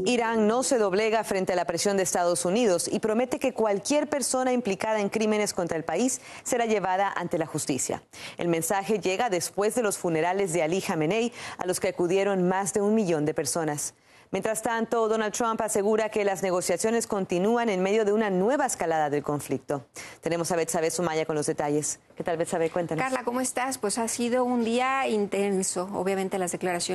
Irán no se doblega frente a la presión de Estados Unidos y promete que cualquier persona implicada en crímenes contra el país será llevada ante la justicia. El mensaje llega después de los funerales de Ali Jamenei, a los que acudieron más de 1 millón de personas. Mientras tanto, Donald Trump asegura que las negociaciones continúan en medio de una nueva escalada del conflicto. Tenemos a Betsabe Sumaya con los detalles. ¿Qué tal, Betsabe? Cuéntanos. Carla, ¿cómo estás? Pues ha sido un día intenso. Obviamente las declaraciones